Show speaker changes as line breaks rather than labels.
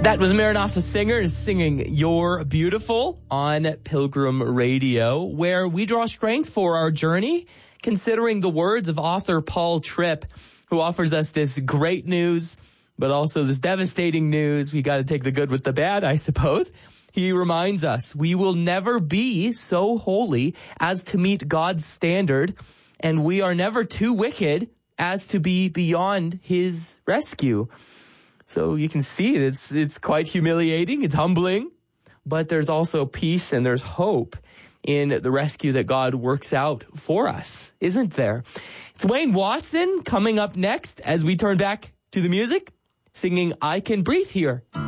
That was Maranatha Singers singing You're Beautiful on Pilgrim Radio, where we draw strength for our journey, considering the words of author Paul Tripp, who offers us this great news, but also this devastating news. We got to take the good with the bad, I suppose. He reminds us we will never be so holy as to meet God's standard, and we are never too wicked as to be beyond his rescue. So you can see it's quite humiliating. It's humbling, but there's also peace and there's hope in the rescue that God works out for us, isn't there? It's Wayne Watson coming up next as we turn back to the music, singing I Can Breathe Here.